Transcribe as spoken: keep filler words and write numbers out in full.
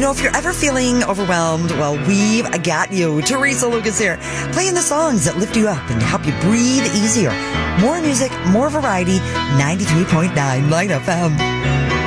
know, if you're ever feeling overwhelmed, well, we've got you. Teresa Lucas here, playing the songs that lift you up and help you breathe easier. More music, more variety, ninety-three point nine Light F M.